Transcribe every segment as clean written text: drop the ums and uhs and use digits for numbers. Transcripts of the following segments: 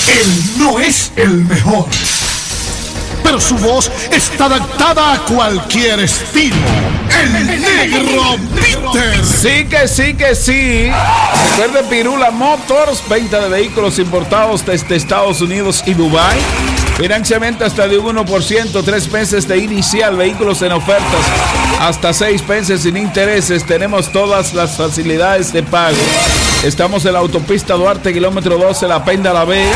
Él no es el mejor, pero su voz está adaptada a cualquier estilo. El Negro Peter. Sí que sí que sí. Recuerde Pirula Motors, venta de vehículos importados desde Estados Unidos y Dubái. Financiamiento hasta de un 1%, 3 meses de inicial, vehículos en ofertas, hasta 6 meses sin intereses. Tenemos todas las facilidades de pago. Estamos en la autopista Duarte, kilómetro 12, La Penda, La Vega.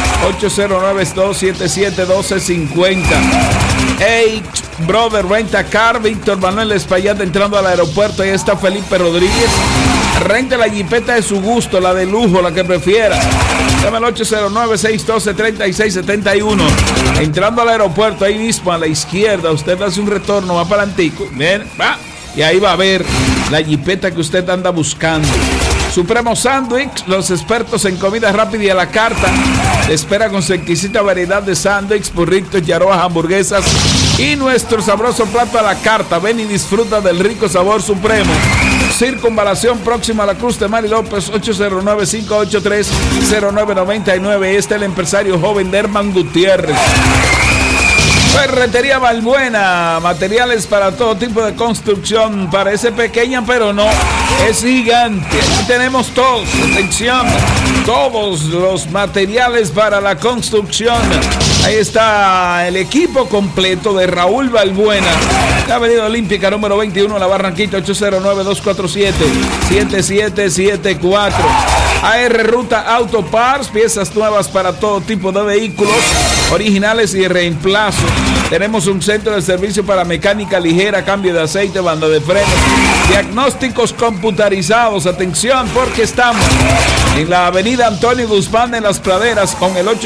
809-277-1250. Hey, Brother Renta Car, Víctor Manuel Espaillat entrando al aeropuerto. Ahí está Felipe Rodríguez. Renta la jipeta de su gusto, la de lujo, la que prefiera. Llama al 809-612-3671. Entrando al aeropuerto, ahí mismo a la izquierda, usted hace un retorno, va para Antico. Bien, va. Y ahí va a ver la jipeta que usted anda buscando. Supremo Sándwich, los expertos en comida rápida y a la carta. Te espera con su exquisita variedad de sándwiches, burritos, yaroas, hamburguesas y nuestro sabroso plato a la carta. Ven y disfruta del rico sabor Supremo. Circunvalación próxima a la Cruz de Mari López, 809-583-0999. Este es el empresario joven Derman Gutiérrez. Ferretería Balbuena, materiales para todo tipo de construcción. Parece pequeña, pero no, es gigante. Aquí tenemos todos, atención, todos los materiales para la construcción. Ahí está el equipo completo de Raúl Balbuena. La Avenida Olímpica número 21, La Barranquita, 809-247-7774. AR Ruta Auto Parts, piezas nuevas para todo tipo de vehículos, originales y reemplazo. Tenemos un centro de servicio para mecánica ligera, cambio de aceite, banda de frenos, diagnósticos computarizados. Atención, porque estamos en la avenida Antonio Guzmán en Las Praderas con el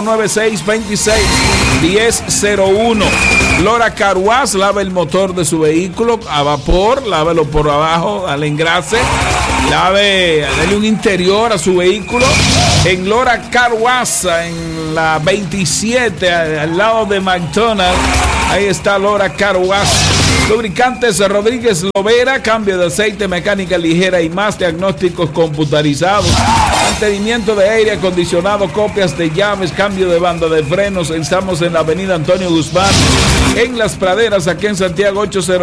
809-626-1001. Lora Caruaz, lava el motor de su vehículo a vapor, lávelo por abajo al engrase, dale un interior a su vehículo. En Lora Caruaz, en la 27, al lado de McDonald's, ahí está Lora Caruaz. Lubricantes Rodríguez Lovera, cambio de aceite, mecánica ligera y más, diagnósticos computarizados, mantenimiento de aire acondicionado, copias de llaves, cambio de banda de frenos. Estamos en la avenida Antonio Guzmán, en Las Praderas, aquí en Santiago,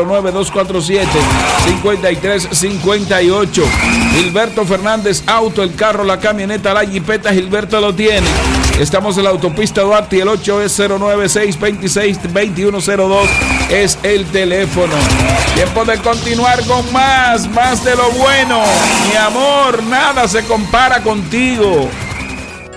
809-247-5358. Gilberto Fernández Auto, el carro, la camioneta, la jipeta, Gilberto lo tiene. Estamos en la autopista Duarte y el 809-626-2102 es el teléfono. Tiempo de continuar con más de lo bueno. Mi amor, nada se compara contigo.